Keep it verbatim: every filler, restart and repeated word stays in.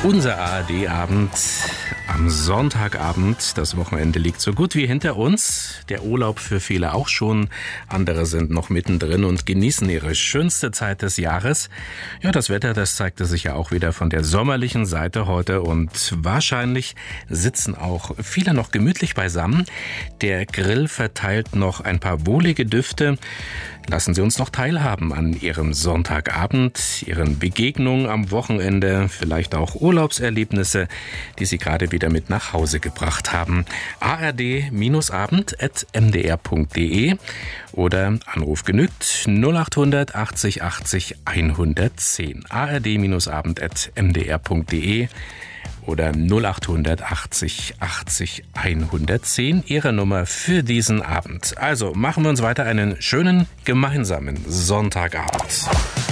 Unser A R D-Abend am Sonntagabend. Das Wochenende liegt so gut wie hinter uns. Der Urlaub für viele auch schon. Andere sind noch mittendrin und genießen ihre schönste Zeit des Jahres. Ja, das Wetter, das zeigte sich ja auch wieder von der sommerlichen Seite heute. Und wahrscheinlich sitzen auch viele noch gemütlich beisammen. Der Grill verteilt noch ein paar wohlige Düfte. Lassen Sie uns noch teilhaben an Ihrem Sonntagabend, Ihren Begegnungen am Wochenende, vielleicht auch Urlaubserlebnisse, die Sie gerade wieder mit nach Hause gebracht haben. a r d abend at m d r punkt d e oder Anruf genügt null acht hundert achtzig achtzig hundertzehn. a r d abend at m d r punkt d e oder null acht hundert achtzig achtzig hundertzehn, Ihre Nummer für diesen Abend. Also machen wir uns weiter einen schönen gemeinsamen Sonntagabend.